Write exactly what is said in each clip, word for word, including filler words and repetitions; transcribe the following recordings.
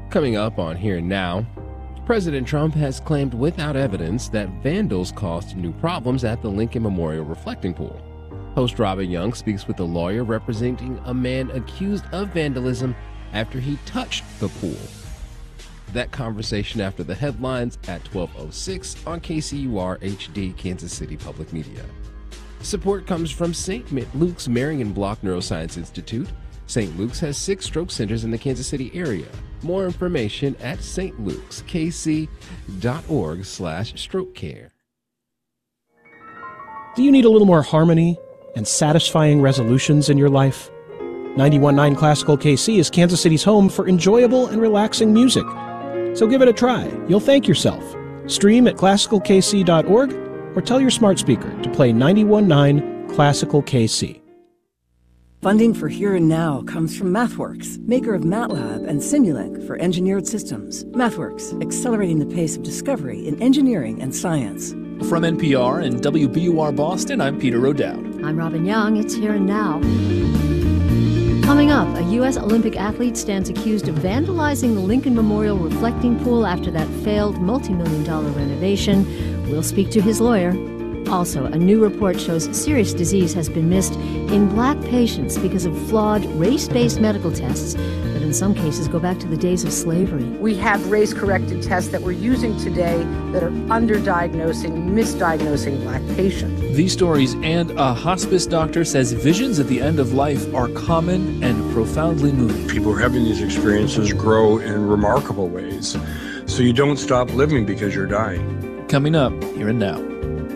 Coming up on Here and Now, President Trump has claimed without evidence that vandals caused new problems at the Lincoln Memorial Reflecting Pool. Host Robin Young speaks with a lawyer representing a man accused of vandalism after he touched the pool. That conversation after the headlines at twelve oh six on K C U R H D Kansas City Public Media. Support comes from Saint Luke's Marion Block Neuroscience Institute. Saint Luke's has six stroke centers in the Kansas City area. More information at stlukeskc.org slash stroke care. Do you need a little more harmony and satisfying resolutions in your life? ninety-one point nine Classical K C is Kansas City's home for enjoyable and relaxing music. So give it a try. You'll thank yourself. Stream at classical k c dot org or tell your smart speaker to play ninety-one point nine Classical K C. Funding for Here and Now comes from MathWorks, maker of MATLAB and Simulink for engineered systems. MathWorks, accelerating the pace of discovery in engineering and science. From N P R and W B U R Boston, I'm Peter O'Dowd. I'm Robin Young. It's Here and Now. Coming up, a U S Olympic athlete stands accused of vandalizing the Lincoln Memorial Reflecting Pool after that failed multi-million dollar renovation. We'll speak to his lawyer. Also, a new report shows serious disease has been missed in black patients because of flawed race-based medical tests that in some cases go back to the days of slavery. We have race-corrected tests that we're using today that are underdiagnosing, misdiagnosing black patients. These stories and a hospice doctor says visions at the end of life are common and profoundly moving. People who are having these experiences grow in remarkable ways. So you don't stop living because you're dying. Coming up, Here and Now.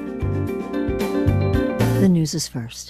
The news is first.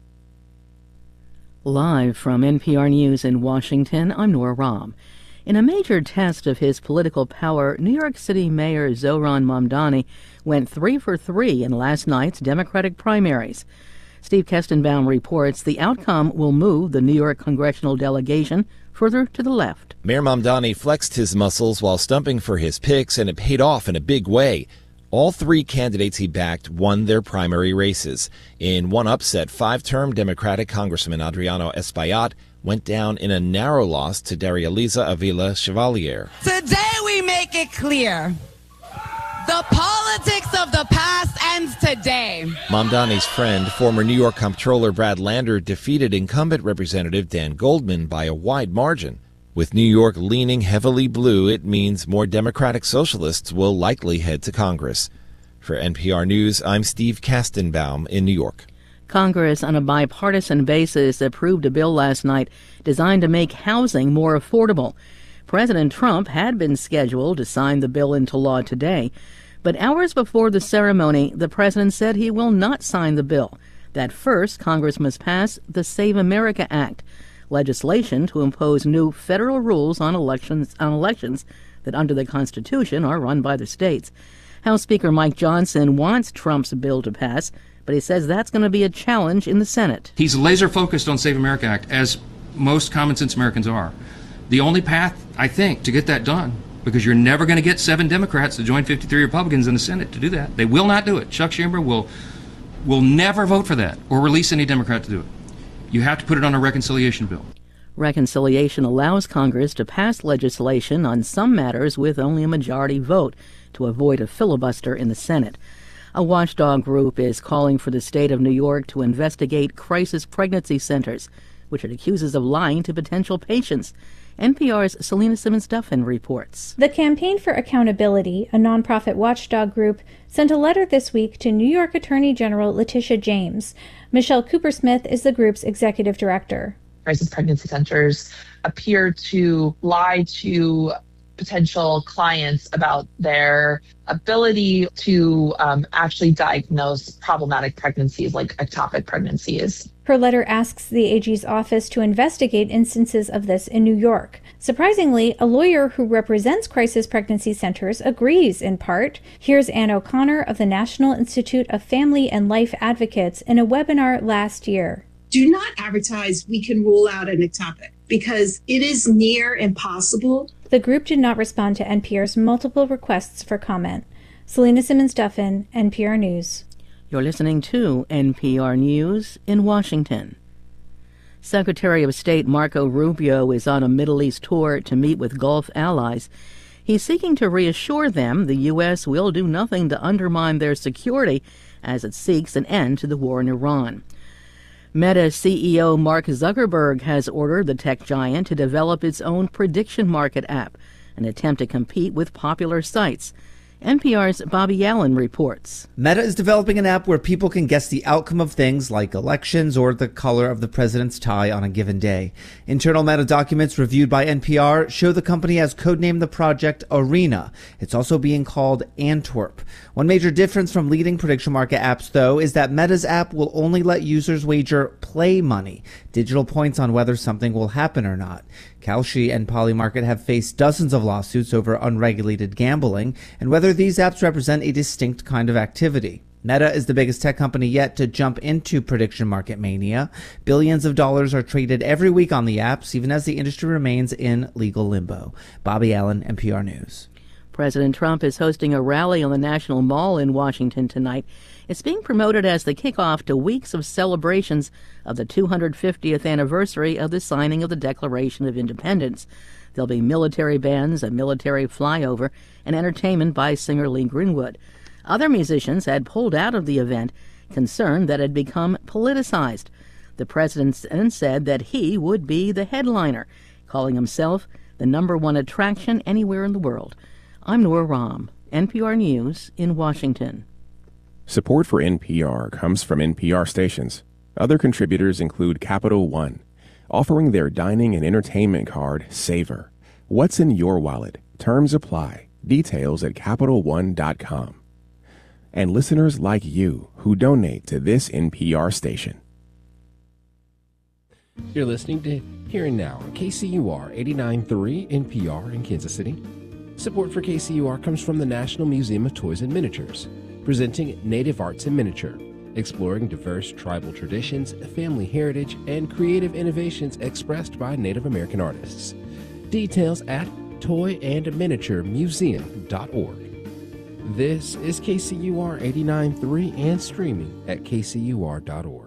Live from N P R News in Washington, I'm Nora Rahm. In a major test of his political power, New York City Mayor Zohran Mamdani went three for three in last night's Democratic primaries. Steve Kestenbaum reports the outcome will move the New York congressional delegation further to the left. Mayor Mamdani flexed his muscles while stumping for his picks, and it paid off in a big way. All three candidates he backed won their primary races. In one upset, five-term Democratic Congressman Adriano Espaillat went down in a narrow loss to Darrealiza Avila Chevalier. Today we make it clear. The politics of the past ends today. Mamdani's friend, former New York Comptroller Brad Lander, defeated incumbent Representative Dan Goldman by a wide margin. With New York leaning heavily blue, it means more Democratic socialists will likely head to Congress. For N P R News, I'm Steve Kestenbaum in New York. Congress, on a bipartisan basis, approved a bill last night designed to make housing more affordable. President Trump had been scheduled to sign the bill into law today, but hours before the ceremony, the president said he will not sign the bill. That first, Congress must pass the Save America Act, legislation to impose new federal rules on elections on elections that under the Constitution are run by the states. House Speaker Mike Johnson wants Trump's bill to pass, but he says that's going to be a challenge in the Senate. He's laser focused on Save America Act, as most common sense Americans are. The only path, I think, to get that done, because you're never going to get seven Democrats to join fifty-three Republicans in the Senate to do that. They will not do it. Chuck Schumer will will never vote for that or release any Democrat to do it. You have to put it on a reconciliation bill. Reconciliation allows Congress to pass legislation on some matters with only a majority vote to avoid a filibuster in the Senate. A watchdog group is calling for the state of New York to investigate crisis pregnancy centers, which it accuses of lying to potential patients. N P R's Selena Simmons-Duffin reports. The Campaign for Accountability, a nonprofit watchdog group, sent a letter this week to New York Attorney General Letitia James. Michelle Cooper-Smith is the group's executive director. Crisis pregnancy centers appear to lie to potential clients about their ability to um, actually diagnose problematic pregnancies like ectopic pregnancies. Her letter asks the A G's office to investigate instances of this in New York. Surprisingly, a lawyer who represents crisis pregnancy centers agrees in part. Here's Ann O'Connor of the National Institute of Family and Life Advocates in a webinar last year. Do not advertise we can rule out an ectopic because it is near impossible. The group did not respond to N P R's multiple requests for comment. Selena Simmons-Duffin, N P R News. You're listening to N P R News in Washington. Secretary of State Marco Rubio is on a Middle East tour to meet with Gulf allies. He's seeking to reassure them the U S will do nothing to undermine their security as it seeks an end to the war in Iran. Meta C E O Mark Zuckerberg has ordered the tech giant to develop its own prediction market app, an attempt to compete with popular sites. N P R's Bobby Allen reports. Meta is developing an app where people can guess the outcome of things like elections or the color of the president's tie on a given day. Internal Meta documents reviewed by N P R show the company has codenamed the project Arena. It's also being called Antwerp. One major difference from leading prediction market apps, though, is that Meta's app will only let users wager play money, digital points on whether something will happen or not. Kalshi and Polymarket have faced dozens of lawsuits over unregulated gambling and whether these apps represent a distinct kind of activity. Meta is the biggest tech company yet to jump into prediction market mania. Billions of dollars are traded every week on the apps, even as the industry remains in legal limbo. Bobby Allen, N P R News. President Trump is hosting a rally on the National Mall in Washington tonight. It's being promoted as the kickoff to weeks of celebrations of the two hundred fiftieth anniversary of the signing of the Declaration of Independence. There'll be military bands, a military flyover, and entertainment by singer Lee Greenwood. Other musicians had pulled out of the event, concerned that it had become politicized. The president then said that he would be the headliner, calling himself the number one attraction anywhere in the world. I'm Nora Rahm, N P R News in Washington. Support for N P R comes from N P R stations. Other contributors include Capital One, offering their dining and entertainment card, Savor. What's in your wallet? Terms apply. Details at Capital One dot com. And listeners like you who donate to this N P R station. You're listening to Here and Now on K C U R eighty-nine point three N P R in Kansas City. Support for K C U R comes from the National Museum of Toys and Miniatures, presenting Native Arts in Miniature, exploring diverse tribal traditions, family heritage, and creative innovations expressed by Native American artists. Details at toy and miniature museum dot org. This is K C U R eighty-nine point three and streaming at K C U R dot org.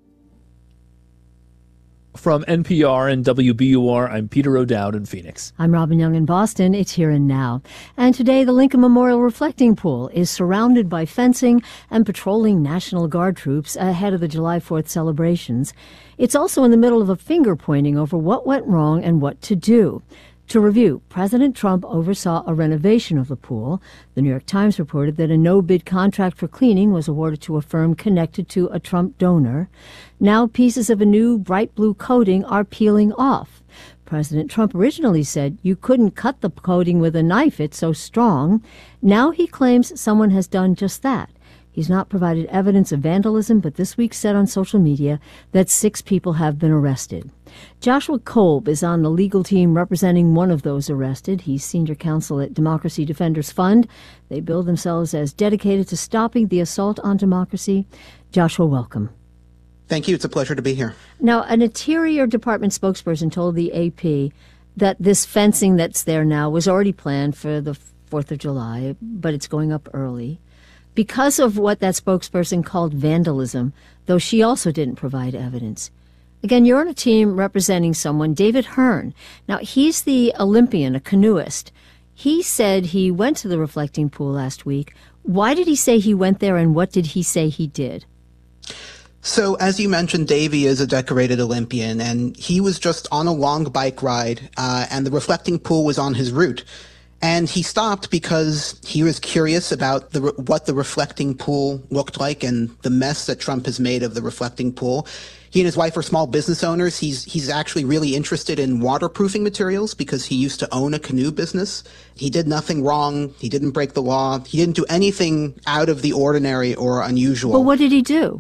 From N P R and W B U R, I'm Peter O'Dowd in Phoenix. I'm Robin Young in Boston. It's Here and Now. And today, the Lincoln Memorial Reflecting Pool is surrounded by fencing and patrolling National Guard troops ahead of the July fourth celebrations. It's also in the middle of a finger-pointing over what went wrong and what to do. To review, President Trump oversaw a renovation of the pool. The New York Times reported that a no-bid contract for cleaning was awarded to a firm connected to a Trump donor. Now pieces of a new bright blue coating are peeling off. President Trump originally said you couldn't cut the coating with a knife, it's so strong. Now he claims someone has done just that. He's not provided evidence of vandalism, but this week said on social media that six people have been arrested. Joshua Kolb is on the legal team representing one of those arrested. He's senior counsel at Democracy Defenders Fund. They bill themselves as dedicated to stopping the assault on democracy. Joshua, welcome. Thank you. It's a pleasure to be here. Now, an Interior Department spokesperson told the A P that this fencing that's there now was already planned for the fourth of July, but it's going up early. Because of what that spokesperson called vandalism, though she also didn't provide evidence. Again, you're on a team representing someone, David Hearn. Now, he's the Olympian, a canoeist. He said he went to the reflecting pool last week. Why did he say he went there, and what did he say he did? So, as you mentioned, Davey is a decorated Olympian, and he was just on a long bike ride, uh, and the reflecting pool was on his route. And he stopped because he was curious about the, what the reflecting pool looked like and the mess that Trump has made of the reflecting pool. He and his wife are small business owners. He's he's actually really interested in waterproofing materials because he used to own a canoe business. He did nothing wrong. He didn't break the law. He didn't do anything out of the ordinary or unusual. Well, what did he do?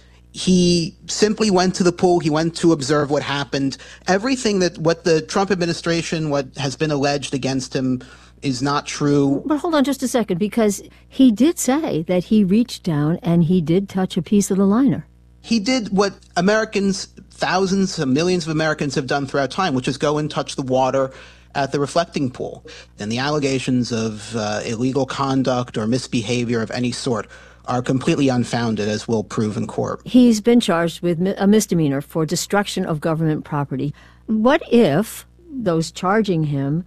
He simply went to the pool. He went to observe what happened. Everything that what the Trump administration, what has been alleged against him, is not true. But hold on just a second, because he did say that he reached down and he did touch a piece of the liner. He did what Americans, thousands of millions of Americans have done throughout time, which is go and touch the water at the reflecting pool. And the allegations of uh, illegal conduct or misbehavior of any sort are completely unfounded, as we'll prove in court. He's been charged with a misdemeanor for destruction of government property. What if those charging him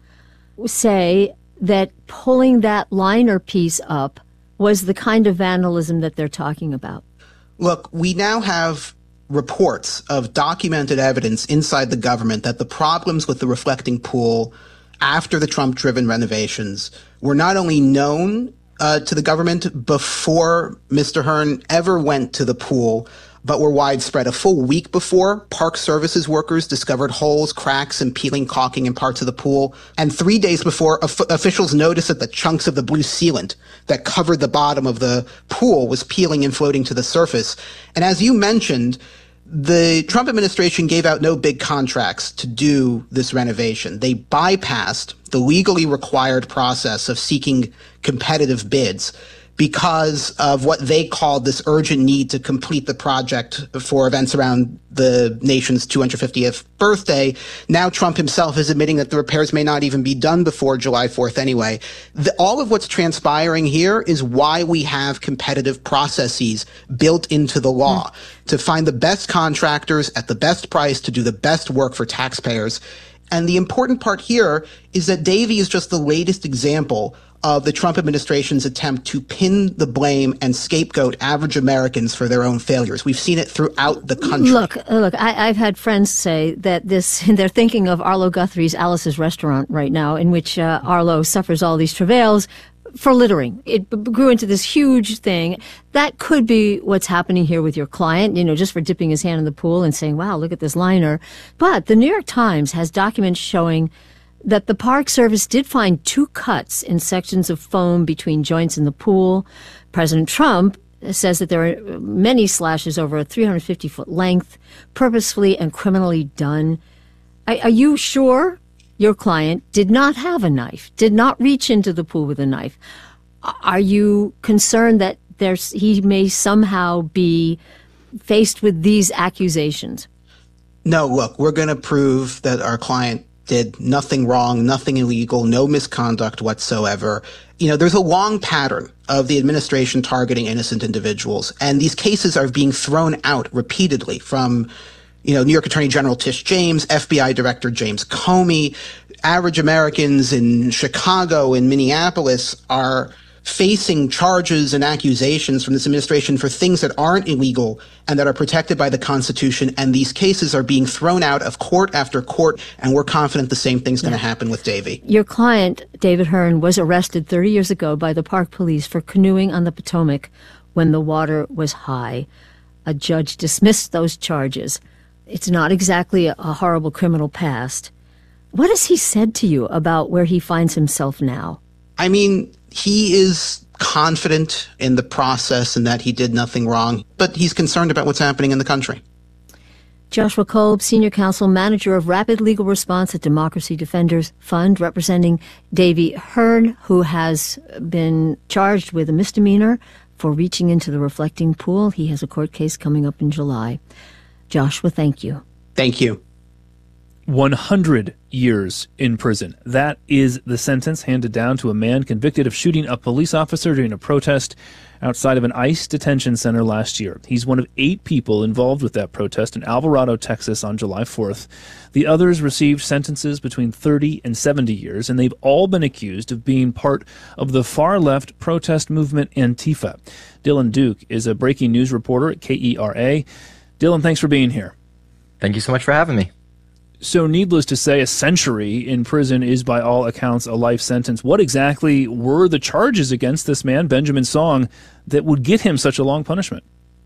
say that pulling that liner piece up was the kind of vandalism that they're talking about? Look, we now have reports of documented evidence inside the government that the problems with the reflecting pool after the Trump-driven renovations were not only known uh, to the government before Mister Hearn ever went to the pool, but were widespread. A full week before, Park Services workers discovered holes, cracks, and peeling caulking in parts of the pool. And three days before, of- officials noticed that the chunks of the blue sealant that covered the bottom of the pool was peeling and floating to the surface. And as you mentioned, the Trump administration gave out no big contracts to do this renovation. They bypassed the legally required process of seeking competitive bids because of what they called this urgent need to complete the project for events around the nation's two hundred fiftieth birthday. Now Trump himself is admitting that the repairs may not even be done before July fourth anyway. The, all of what's transpiring here is why we have competitive processes built into the law mm. to find the best contractors at the best price to do the best work for taxpayers. And the important part here is that Davey is just the latest example of the Trump administration's attempt to pin the blame and scapegoat average Americans for their own failures. We've seen it throughout the country. Look, look, I, I've had friends say that this, they're thinking of Arlo Guthrie's Alice's Restaurant right now, in which uh, Arlo suffers all these travails for littering. It b- grew into this huge thing. That could be what's happening here with your client, you know, just for dipping his hand in the pool and saying, wow, look at this liner. But the New York Times has documents showing that the Park Service did find two cuts in sections of foam between joints in the pool. President Trump says that there are many slashes over a three hundred fifty foot length, purposefully and criminally done. Are, are you sure your client did not have a knife, did not reach into the pool with a knife? Are you concerned that there's he may somehow be faced with these accusations? No, look, we're going to prove that our client did nothing wrong, nothing illegal, no misconduct whatsoever. You know, there's a long pattern of the administration targeting innocent individuals, and these cases are being thrown out repeatedly from, you know, New York Attorney General Tish James, F B I Director James Comey. Average Americans in Chicago and Minneapolis are facing charges and accusations from this administration for things that aren't illegal and that are protected by the Constitution. And these cases are being thrown out of court after court. And we're confident the same thing's going to happen with Davey. Your client, David Hearn, was arrested thirty years ago by the Park Police for canoeing on the Potomac when the water was high. A judge dismissed those charges. It's not exactly a, a horrible criminal past. What has he said to you about where he finds himself now? I mean, he is confident in the process and that he did nothing wrong, but he's concerned about what's happening in the country. Joshua Kolb, Senior Counsel, Manager of Rapid Legal Response at Democracy Defenders Fund, representing Davey Hearn, who has been charged with a misdemeanor for reaching into the reflecting pool. He has a court case coming up in July. Joshua, thank you. Thank you. one hundred years in prison. That is the sentence handed down to a man convicted of shooting a police officer during a protest outside of an ICE detention center last year. He's one of eight people involved with that protest in Alvarado, Texas on July fourth. The others received sentences between thirty and seventy years, and they've all been accused of being part of the far-left protest movement Antifa. Dylan Duke is a breaking news reporter at K E R A. Dylan, thanks for being here. Thank you so much for having me. So needless to say, a century in prison is by all accounts a life sentence. What exactly were the charges against this man, Benjamin Song, that would get him such a long punishment?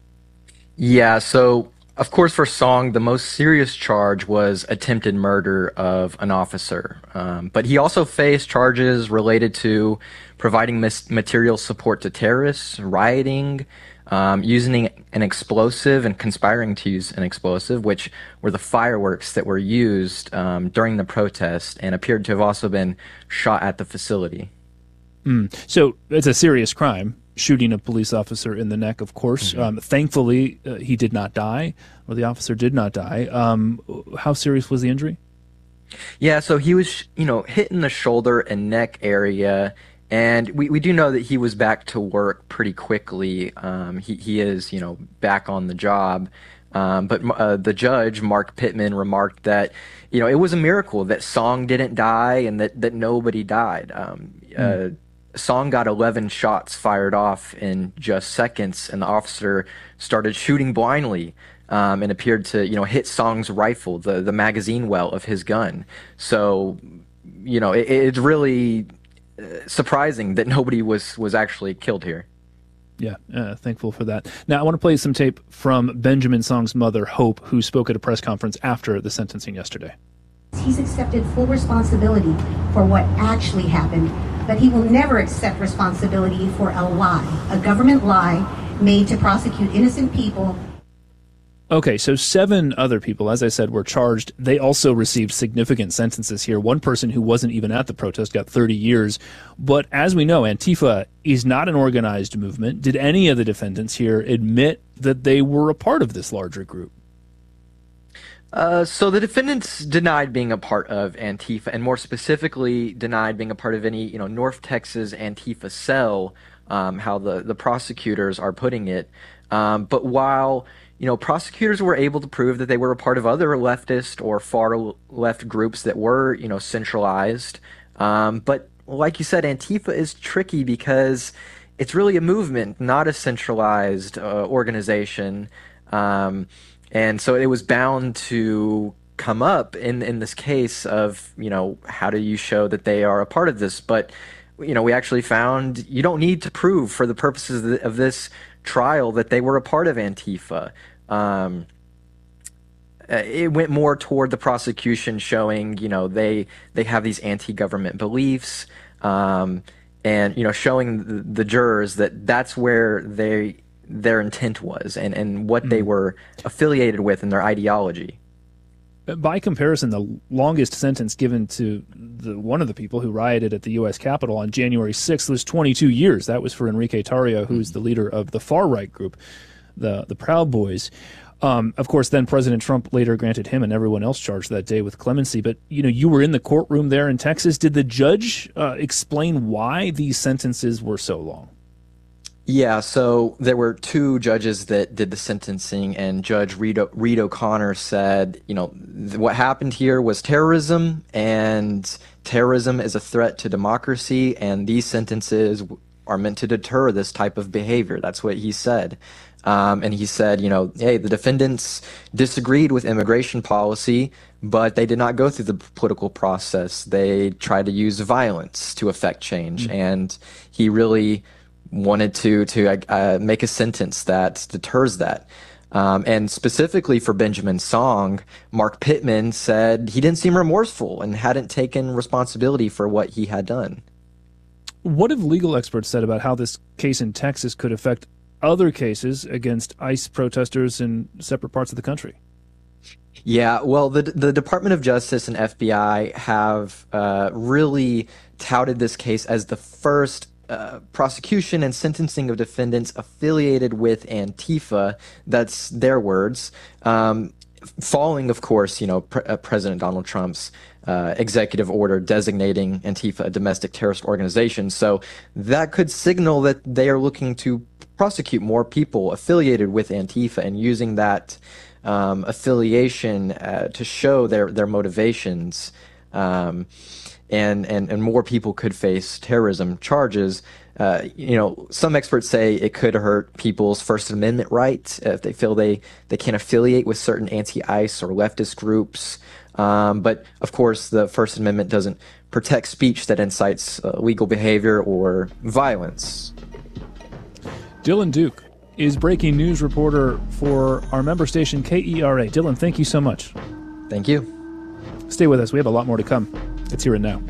Yeah, so of course for Song, the most serious charge was attempted murder of an officer. Um, but he also faced charges related to providing mis- material support to terrorists, rioting, Um, using an explosive and conspiring to use an explosive, which were the fireworks that were used um, during the protest and appeared to have also been shot at the facility. Mm. So it's a serious crime, shooting a police officer in the neck, of course. Mm-hmm. Um, thankfully, uh, he did not die, or the officer did not die. Um, how serious was the injury? Yeah, so he was, you know, hit in the shoulder and neck area, And we, we do know that he was back to work pretty quickly. Um, he, he is, you know, back on the job. Um, but uh, the judge, Mark Pittman, remarked that, you know, it was a miracle that Song didn't die and that, that nobody died. Um, mm. uh, Song got eleven shots fired off in just seconds, and the officer started shooting blindly um, and appeared to, you know, hit Song's rifle, the, the magazine well of his gun. So, you know, it, it's really surprising that nobody was, was actually killed here. Yeah, uh, thankful for that. Now, I want to play some tape from Benjamin Song's mother, Hope, who spoke at a press conference after the sentencing yesterday. He's accepted full responsibility for what actually happened, but he will never accept responsibility for a lie, a government lie made to prosecute innocent people. Okay, so seven other people, as I said, were charged. They also received significant sentences here. One person who wasn't even at the protest got thirty years. But as we know, Antifa is not an organized movement. Did any of the defendants here admit that they were a part of this larger group? Uh, so the defendants denied being a part of Antifa, and more specifically denied being a part of any, you know, North Texas Antifa cell, um, how the, the prosecutors are putting it. Um, but while You know, prosecutors were able to prove that they were a part of other leftist or far left groups that were, you know, centralized. Um, but like you said, Antifa is tricky because it's really a movement, not a centralized uh, organization. Um, and so it was bound to come up in, in this case of, you know, how do you show that they are a part of this? But, you know, we actually found you don't need to prove for the purposes of, the, of this trial that they were a part of Antifa. Um, it went more toward the prosecution showing, you know, they they have these anti-government beliefs, um, and, you know, showing the, the jurors that that's where they their intent was and, and what mm. they were affiliated with in their ideology. By comparison, the longest sentence given to the one of the people who rioted at the U S Capitol on January sixth was twenty-two years. That was for Enrique Tarrio, who's the leader of the far-right group, the the Proud Boys. Um, of course, then President Trump later granted him and everyone else charged that day with clemency. But, you know, you were in the courtroom there in Texas. Did the judge uh, explain why these sentences were so long? Yeah, so there were two judges that did the sentencing, and Judge Reed, o- Reed O'Connor said, you know, th- what happened here was terrorism, and terrorism is a threat to democracy, and these sentences are meant to deter this type of behavior. That's what he said. Um, and he said, you know, hey, the defendants disagreed with immigration policy, but they did not go through the political process. They tried to use violence to affect change, mm-hmm. and he really wanted to to uh, make a sentence that deters that. Um, and specifically for Benjamin Song, Mark Pittman said he didn't seem remorseful and hadn't taken responsibility for what he had done. What have legal experts said about how this case in Texas could affect other cases against ICE protesters in separate parts of the country? Yeah, well, the the Department of Justice and F B I have uh, really touted this case as the first Uh, prosecution and sentencing of defendants affiliated with Antifa. That's their words. Um, following, of course, you know, Pre- uh, President Donald Trump's uh, executive order designating Antifa a domestic terrorist organization. So that could signal that they are looking to prosecute more people affiliated with Antifa and using that um, affiliation uh, to show their their motivations. Um, And, and, and more people could face terrorism charges. Uh, you know, some experts say it could hurt people's First Amendment rights if they feel they, they can't affiliate with certain anti-ICE or leftist groups. Um, but, of course, the First Amendment doesn't protect speech that incites uh, illegal behavior or violence. Dylan Duke is breaking news reporter for our member station K E R A. Dylan, thank you so much. Thank you. Stay with us. We have a lot more to come. It's Here and Now.